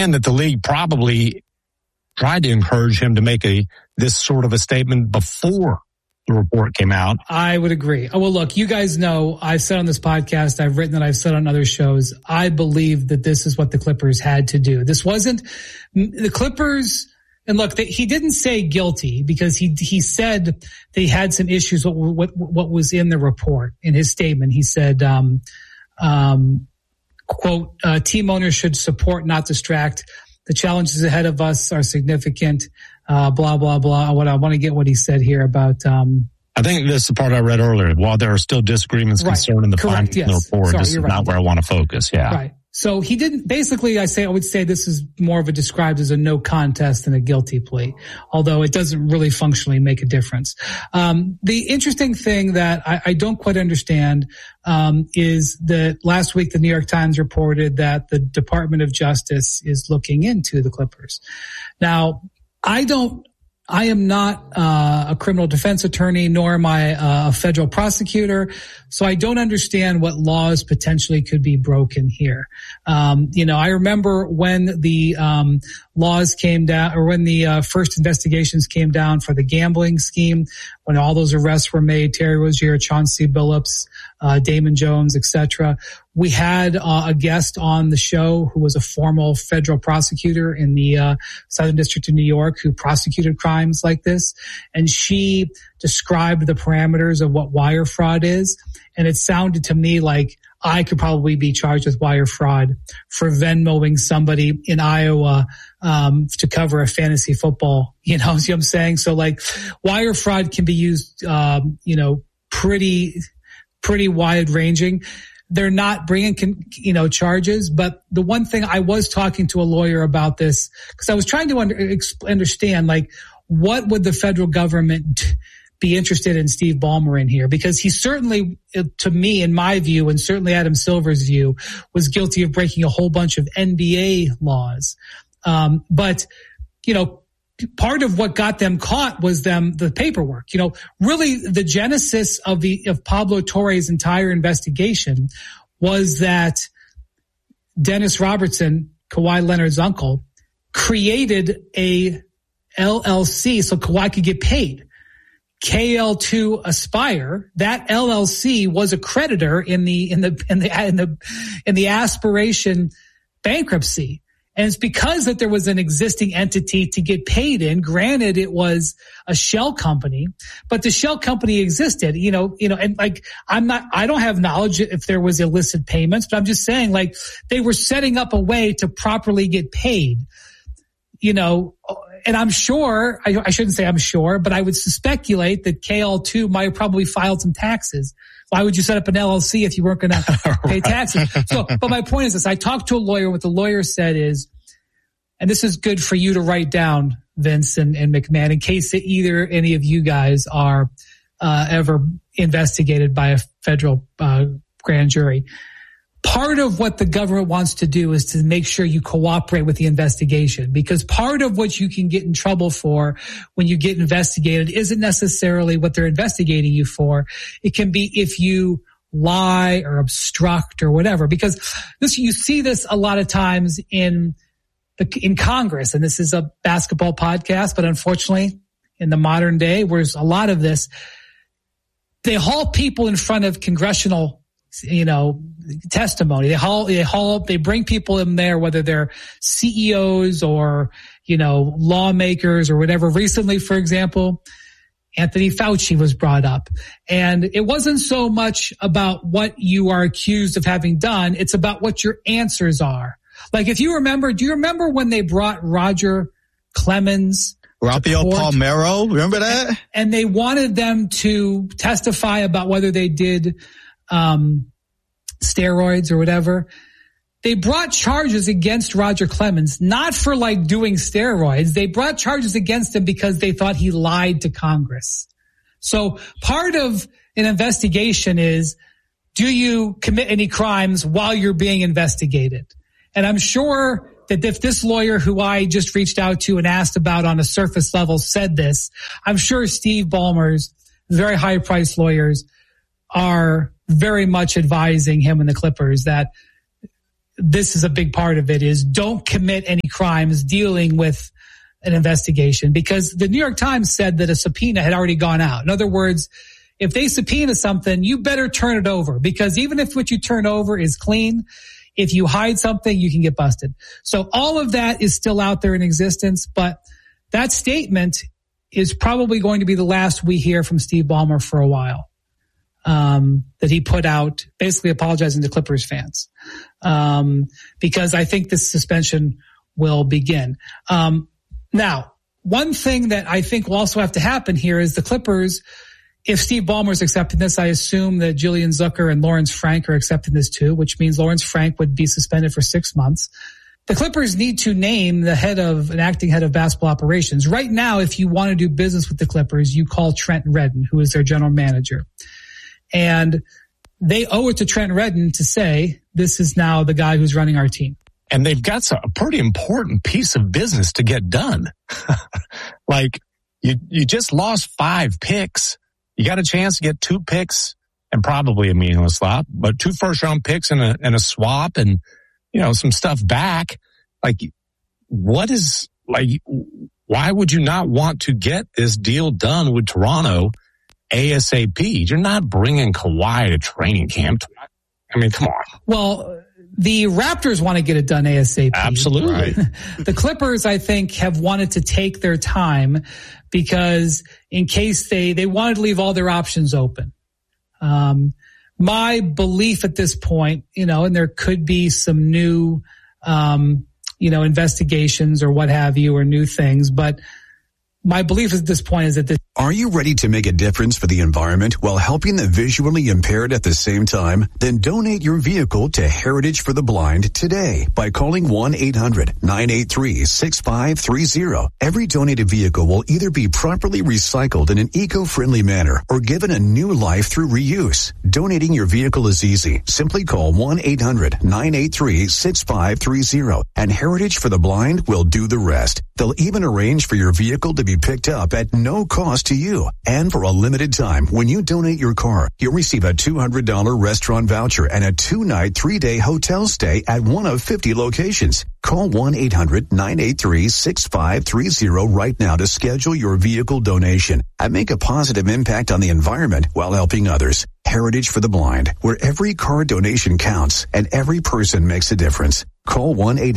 understand that the league probably tried to encourage him to make this sort of a statement before the report came out. I would agree. Well, look, you guys know I've said on this podcast, I've written that, I've said on other shows, I believe that this is what the Clippers had to do. This wasn't the Clippers. And look, he didn't say guilty because he said that he had some issues with what was in the report. In his statement, he said, quote, team owners should support, not distract. The challenges ahead of us are significant, blah, blah, blah. I want to get what he said here about, I think this is the part I read earlier. While there are still disagreements concerning the findings in the report, this is not where I want to focus. Yeah. Right. So he didn't, basically I would say this is more of a described as a no contest than a guilty plea, although it doesn't really functionally make a difference. The interesting thing that I don't quite understand, is that last week the New York Times reported that the Department of Justice is looking into the Clippers. Now, I am not a criminal defense attorney, nor am I a federal prosecutor, so I don't understand what laws potentially could be broken here. I remember when the laws came down, or when the first investigations came down for the gambling scheme, when all those arrests were made, Terry Rozier, Chauncey Billups, Damon Jones, etc. We had a guest on the show who was a formal federal prosecutor in the Southern District of New York who prosecuted crimes like this. And she described the parameters of what wire fraud is. And it sounded to me like I could probably be charged with wire fraud for Venmoing somebody in Iowa to cover a fantasy football. You know what I'm saying? So like wire fraud can be used, pretty wide ranging. They're not bringing, charges. But the one thing, I was talking to a lawyer about this because I was trying to understand, like, what would the federal government be interested in Steve Ballmer in here? Because he certainly, to me, in my view, and certainly Adam Silver's view, was guilty of breaking a whole bunch of NBA laws. But part of what got them caught was the paperwork. Really the genesis of Pablo Torre's entire investigation was that Dennis Robertson, Kawhi Leonard's uncle, created a LLC so Kawhi could get paid. KL2 Aspire, that LLC was a creditor in the Aspiration bankruptcy. And it's because that there was an existing entity to get paid in. Granted, it was a shell company, but the shell company existed, and like, I don't have knowledge if there was illicit payments, but I'm just saying, like, they were setting up a way to properly get paid, and I'm sure, I shouldn't say I'm sure, but I would speculate that KL2 might have probably filed some taxes. Why would you set up an LLC if you weren't going to pay taxes? So, but my point is this. I talked to a lawyer. What the lawyer said is, and this is good for you to write down, Vince and McMahon, in case that either any of you guys are ever investigated by a federal grand jury. Part of what the government wants to do is to make sure you cooperate with the investigation, because part of what you can get in trouble for when you get investigated isn't necessarily what they're investigating you for. It can be if you lie or obstruct or whatever, because you see this a lot of times in Congress, and this is a basketball podcast, but unfortunately in the modern day, where's a lot of this, they haul people in front of congressional testimony. They bring people in there, whether they're CEOs or, lawmakers or whatever. Recently, for example, Anthony Fauci was brought up, and it wasn't so much about what you are accused of having done. It's about what your answers are. Like, do you remember when they brought Roger Clemens? Raphael Palmeiro, remember that? And they wanted them to testify about whether they did steroids or whatever. They brought charges against Roger Clemens, not for like doing steroids. They brought charges against him because they thought he lied to Congress. So part of an investigation is, do you commit any crimes while you're being investigated? And I'm sure that if this lawyer who I just reached out to and asked about on a surface level said this, I'm sure Steve Ballmer's very high-priced lawyers are very much advising him and the Clippers that this is a big part of it, is don't commit any crimes dealing with an investigation, because the New York Times said that a subpoena had already gone out. In other words, if they subpoena something, you better turn it over, because even if what you turn over is clean, if you hide something, you can get busted. So all of that is still out there in existence, but that statement is probably going to be the last we hear from Steve Ballmer for a while. That he put out basically apologizing to Clippers fans. Because I think this suspension will begin. Now, one thing that I think will also have to happen here is the Clippers, if Steve Ballmer is accepting this, I assume that Jillian Zucker and Lawrence Frank are accepting this too, which means Lawrence Frank would be suspended for 6 months. The Clippers need to name an acting head of basketball operations. Right now, if you want to do business with the Clippers, you call Trent Redden, who is their general manager. And they owe it to Trent Redden to say, this is now the guy who's running our team. And they've got a pretty important piece of business to get done. Like, you just lost 5 picks. You got a chance to get 2 picks and probably a meaningless swap, but 2 first-round picks and a swap and, some stuff back. Like, why would you not want to get this deal done with Toronto ASAP? You're not bringing Kawhi to training camp. I mean, come on. Well, the Raptors want to get it done ASAP. Absolutely. Right. The Clippers, I think, have wanted to take their time because in case they wanted to leave all their options open. My belief at this point, and there could be some new, investigations or what have you, or new things, but my belief at this point is that Are you ready to make a difference for the environment while helping the visually impaired at the same time? Then donate your vehicle to Heritage for the Blind today by calling 1-800-983-6530. Every donated vehicle will either be properly recycled in an eco-friendly manner or given a new life through reuse. Donating your vehicle is easy. Simply call 1-800-983-6530 and Heritage for the Blind will do the rest. They'll even arrange for your vehicle to be picked up at no cost to you. And for a limited time, when you donate your car, you'll receive a $200 restaurant voucher and a 2-night, 3-day hotel stay at one of 50 locations. Call 1-800-983-6530 right now to schedule your vehicle donation and make a positive impact on the environment while helping others. Heritage for the Blind, where every car donation counts and every person makes a difference. Call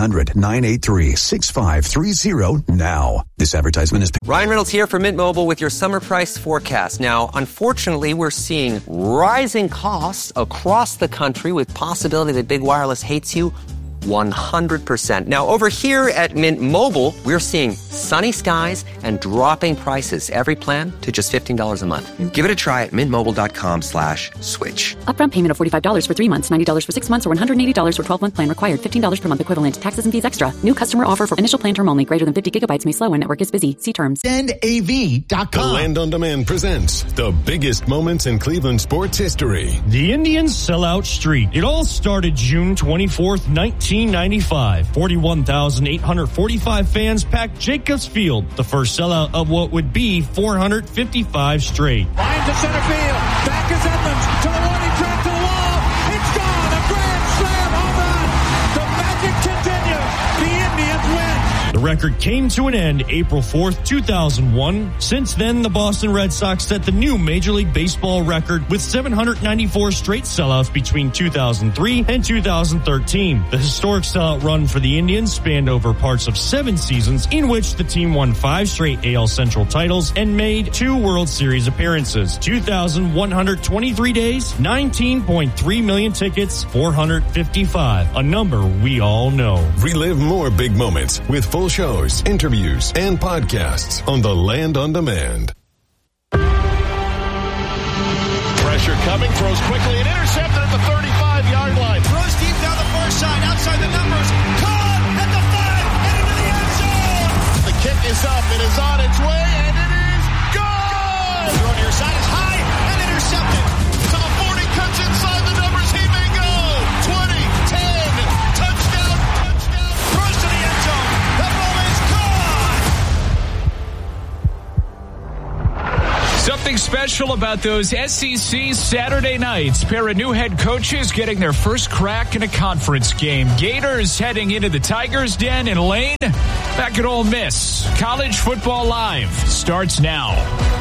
1-800-983-6530 now. This advertisement is... Ryan Reynolds here for Mint Mobile with your summer price forecast. Now, unfortunately, we're seeing rising costs across the country with possibility that big wireless hates you 100%. Now, over here at Mint Mobile, we're seeing sunny skies and dropping prices. Every plan to just $15 a month. Give it a try at mintmobile.com/switch. Upfront payment of $45 for 3 months, $90 for 6 months, or $180 for 12-month plan required. $15 per month equivalent. Taxes and fees extra. New customer offer for initial plan term only. Greater than 50 gigabytes may slow when network is busy. See terms. AV.com. The Land on Demand presents the biggest moments in Cleveland sports history. The Indians sell out street. It all started June 24th, 1995. 41,845 fans packed Jacobs Field, the first sellout of what would be 455 straight. Line to center field. Back is Edmonds. To the one, he tracked to the wall. It's gone. A grand slam home run. The magic continues. The Indians win. The record came to an end April 4th, 2001. Since then, the Boston Red Sox set the new Major League Baseball record with 794 straight sellouts between 2003 and 2013. The historic sellout run for the Indians spanned over parts of 7 seasons in which the team won 5 straight AL Central titles and made 2 World Series appearances. 2,123 days, 19.3 million tickets, 455. A number we all know. Relive more big moments with full shows, interviews, and podcasts on the Land on Demand. Pressure coming, throws quickly and intercepted at the 35-yard line. Throws deep down the far side, outside the numbers. Caught at the 5 and into the end zone. The kick is up, it is on its way, and it is gone. Throw near side is high and intercepted. To the 40, cuts inside the numbers. He may go 20, 10, touchdown, throws to the end zone. The ball is gone. something special about those SEC Saturday nights. Pair of new head coaches getting their first crack in a conference game. Gators heading into the Tigers' den, and Lane back at Ole Miss. College Football Live starts now.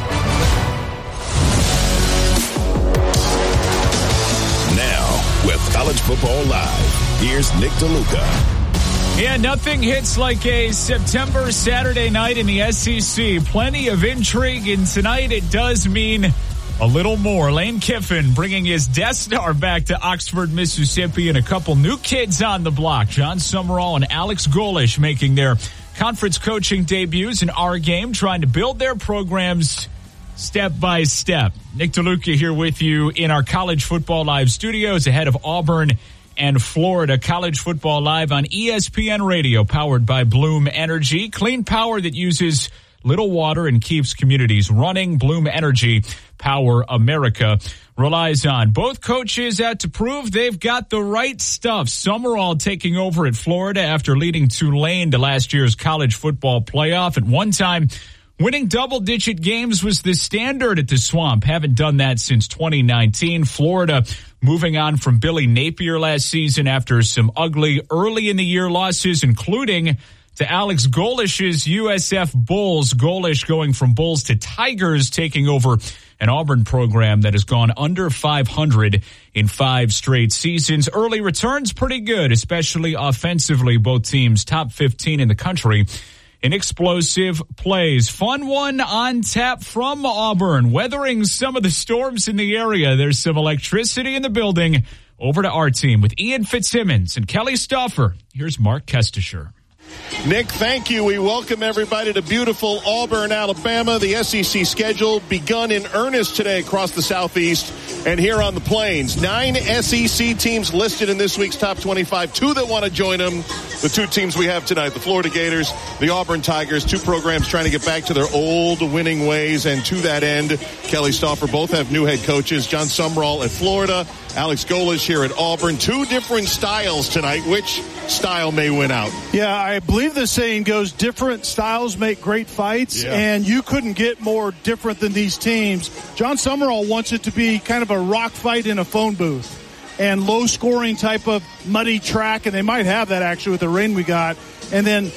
Now, with College Football Live, here's Nick DeLuca. Yeah, nothing hits like a September Saturday night in the SEC. Plenty of intrigue, and tonight it does mean a little more. Lane Kiffin bringing his Death Star back to Oxford, Mississippi, and a couple new kids on the block. John Summerall and Alex Golesh making their conference coaching debuts in our game, trying to build their programs step by step. Nick DeLuca here with you in our College Football Live studios ahead of Auburn and Florida. College Football Live on ESPN Radio, powered by Bloom Energy. Clean power that uses little water and keeps communities running. Bloom Energy, power America relies on. Both coaches had to prove they've got the right stuff. Summerall taking over at Florida after leading Tulane to last year's college football playoff. At one time, winning double-digit games was the standard at the Swamp. Haven't done that since 2019. Florida moving on from Billy Napier last season after some ugly early-in-the-year losses, including to Alex Golesh's USF Bulls. Golesh going from Bulls to Tigers, taking over an Auburn program that has gone under 500 in 5 straight seasons. Early returns pretty good, especially offensively. Both teams top 15 in the country in explosive plays. Fun one on tap from Auburn, weathering some of the storms in the area. There's some electricity in the building. Over to our team with Ian Fitzsimmons and Kelly Stauffer. Here's Mark Kestisher. Nick, thank you. We welcome everybody to beautiful Auburn, Alabama. The SEC schedule begun in earnest today across the Southeast and here on the Plains. 9 SEC teams listed in this week's top 25. 2 that want to join them. The 2 teams we have tonight, the Florida Gators, the Auburn Tigers. 2 programs trying to get back to their old winning ways. And to that end, Kelly Stauffer, both have new head coaches. John Summerall at Florida, Alex Golesh here at Auburn. 2 different styles tonight. Which style may win out? Yeah, I believe the saying goes, different styles make great fights, and you couldn't get more different than these teams. John Summerall wants it to be kind of a rock fight in a phone booth and low-scoring type of muddy track, and they might have that actually with the rain we got. And then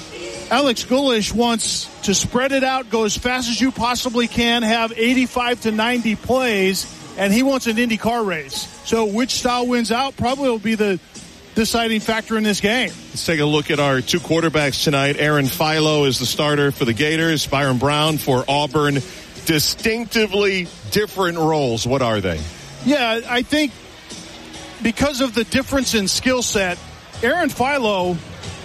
Alex Golesh wants to spread it out, go as fast as you possibly can, have 85 to 90 plays, and he wants an IndyCar race. So which style wins out probably will be the deciding factor in this game. Let's take a look at our 2 quarterbacks tonight. Aaron Philo is the starter for the Gators. Byron Brown for Auburn. Distinctively different roles. What are they? Yeah, I think because of the difference in skill set, Aaron Philo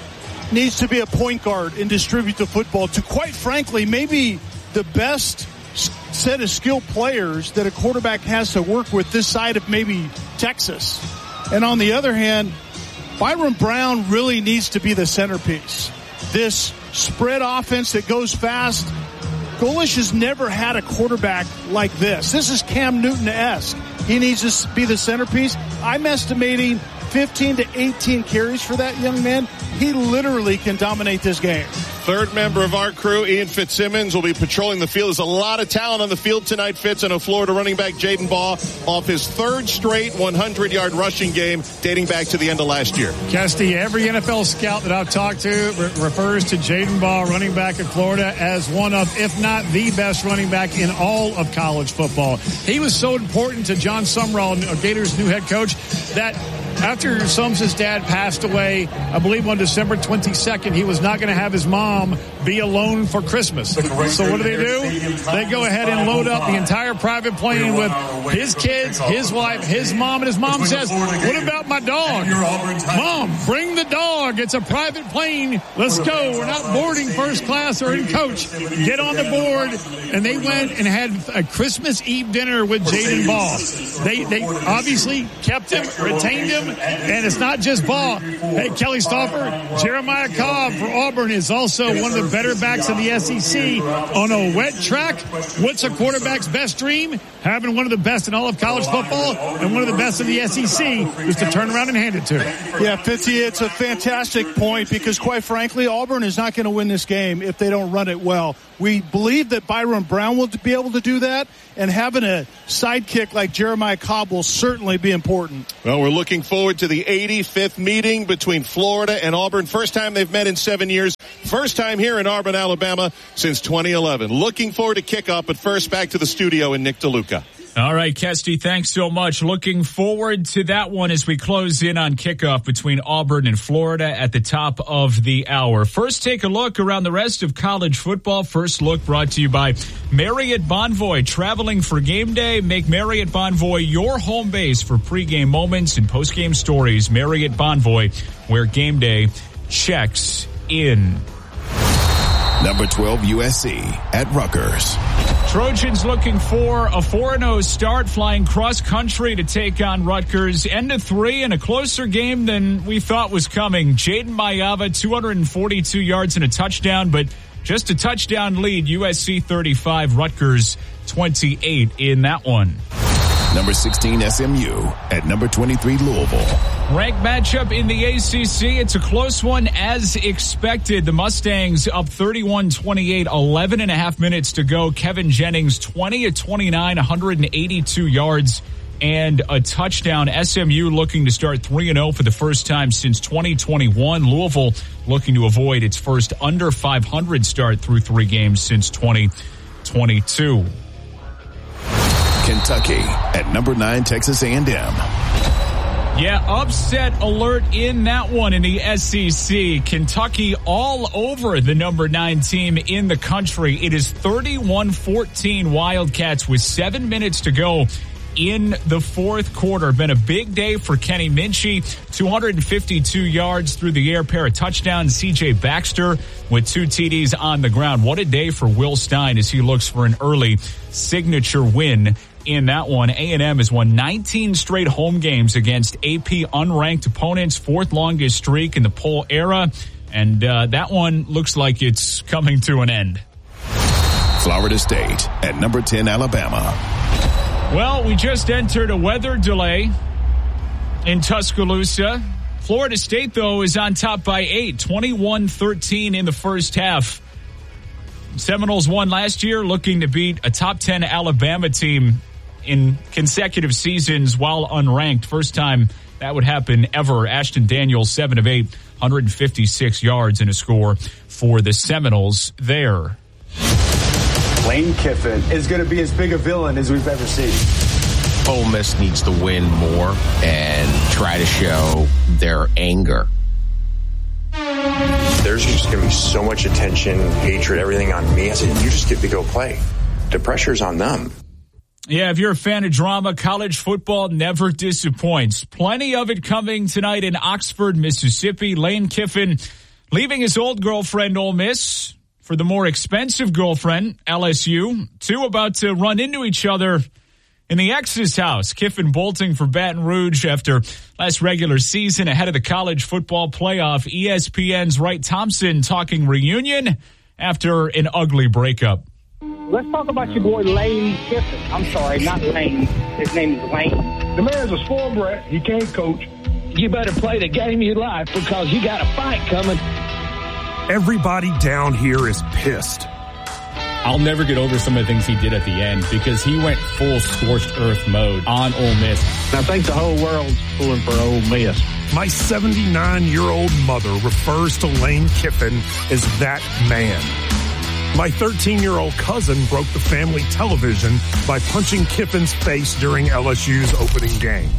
needs to be a point guard and distribute the football to, quite frankly, maybe the best set of skilled players that a quarterback has to work with this side of maybe Texas. And on the other hand, Byron Brown really needs to be the centerpiece. This spread offense that goes fast, Golesh has never had a quarterback like this. This is Cam Newton-esque. He needs to be the centerpiece. I'm estimating 15 to 18 carries for that young man. He literally can dominate this game. Third member of our crew, Ian Fitzsimmons, will be patrolling the field. There's a lot of talent on the field tonight. Fitz and a Florida running back, Jaden Baugh, off his 3rd straight 100-yard rushing game dating back to the end of last year. Kesty, every NFL scout that I've talked to refers to Jaden Baugh, running back at Florida, as one of, if not the best running back in all of college football. He was so important to John Summerall, Gators' new head coach, that after Sums' dad passed away, I believe on December 22nd, he was not going to have his mom be alone for Christmas. So what do? They go ahead and load up the entire private plane with his kids, his wife, his mom, and his mom says, "What about my dog? Mom, bring the dog. It's a private plane. Let's go. We're not boarding first class or in coach. Get on the board." And they went and had a Christmas Eve dinner with Jaden Baugh. They obviously kept him, retained him, him. And it's not just Ball. Hey, Kelly Stauffer, Jeremiah Cobb for Auburn is also one of the better backs in the SEC. On a wet track, what's a quarterback's best dream? Having one of the best in all of college football and one of the best in the SEC is to turn around and hand it to him. Yeah, Fitzy, it's a fantastic point because, quite frankly, Auburn is not going to win this game if they don't run it well. We believe that Byron Brown will be able to do that, and having a sidekick like Jeremiah Cobb will certainly be important. Well, we're looking forward to the 85th meeting between Florida and Auburn. First time they've met in 7 years. First time here in Auburn, Alabama since 2011. Looking forward to kickoff, but first back to the studio in Nick DeLuca. All right, Kesty, thanks so much. Looking forward to that one as we close in on kickoff between Auburn and Florida at the top of the hour. First, take a look around the rest of college football. First look brought to you by Marriott Bonvoy. Traveling for game day? Make Marriott Bonvoy your home base for pregame moments and postgame stories. Marriott Bonvoy, where game day checks in. Number 12 USC at Rutgers. Trojans looking for a 4-0 start, flying cross-country to take on Rutgers. End of 3 and a closer game than we thought was coming. Jaden Mayava, 242 yards and a touchdown, but just a touchdown lead. USC 35, Rutgers 28 in that one. Number 16 SMU at number 23 Louisville. Ranked matchup in the ACC. It's a close one as expected. The Mustangs up 31-28, 11 and a half minutes to go. Kevin Jennings 20-29, 182 yards and a touchdown. SMU looking to start 3-0 for the first time since 2021. Louisville looking to avoid its first under 500 start through 3 games since 2022. Kentucky at number 9 Texas A&M. Yeah, upset alert in that one in the SEC. Kentucky all over the number 9 team in the country. It is 31-14 Wildcats with 7 minutes to go in the fourth quarter. Been a big day for Kenny Minchie. 252 yards through the air, pair of touchdowns. CJ Baxter with 2 TDs on the ground. What a day for Will Stein as he looks for an early signature win in that one. A&M has won 19 straight home games against AP unranked opponents, 4th longest streak in the poll era, and that one looks like it's coming to an end. Florida State at number 10 Alabama. Well, we just entered a weather delay in Tuscaloosa. Florida State, though, is on top by 8, 21-13 in the first half. Seminoles won last year, looking to beat a top 10 Alabama team in consecutive seasons while unranked. First time that would happen ever. Ashton Daniels, 7 of 8, 156 yards and a score for the Seminoles there. Lane Kiffin is going to be as big a villain as we've ever seen. Ole Miss needs to win more and try to show their anger. There's just going to be so much attention, hatred, everything on me. I said, you just get to go play. The pressure's on them. Yeah, if you're a fan of drama, college football never disappoints. Plenty of it coming tonight in Oxford, Mississippi. Lane Kiffin leaving his old girlfriend, Ole Miss, for the more expensive girlfriend, LSU. 2 about to run into each other in the ex's house. Kiffin bolting for Baton Rouge after last regular season ahead of the college football playoff. ESPN's Wright Thompson talking reunion after an ugly breakup. Let's talk about your boy Lane Kiffin. I'm sorry, not Lane. His name is Lane. The man's a spoiled brat. He can't coach. You better play the game you like because you got a fight coming. Everybody down here is pissed. I'll never get over some of the things he did at the end because he went full scorched earth mode on Ole Miss. I think the whole world's pulling for Ole Miss. My 79-year-old mother refers to Lane Kiffin as that man. My 13-year-old cousin broke the family television by punching Kiffin's face during LSU's opening game.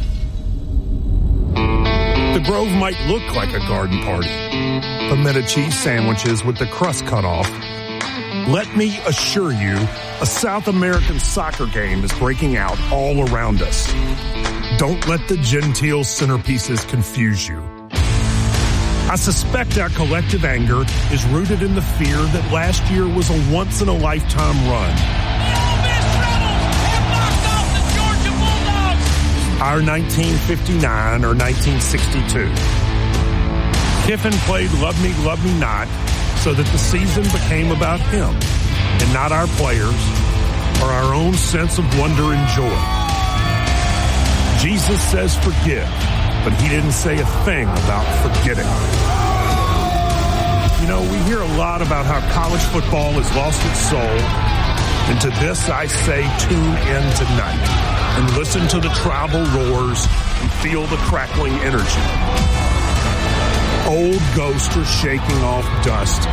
The Grove might look like a garden party. Pimento cheese sandwiches with the crust cut off. Let me assure you, a South American soccer game is breaking out all around us. Don't let the genteel centerpieces confuse you. I suspect our collective anger is rooted in the fear that last year was a once-in-a-lifetime run. our 1959 or 1962. Kiffin played Love Me, Love Me Not so that the season became about him and not our players or our own sense of wonder and joy. Jesus says forgive, but he didn't say a thing about forgetting. You know, we hear a lot about how college football has lost its soul. And to this I say, tune in tonight and listen to the tribal roars and feel the crackling energy. Old ghosts are shaking off dust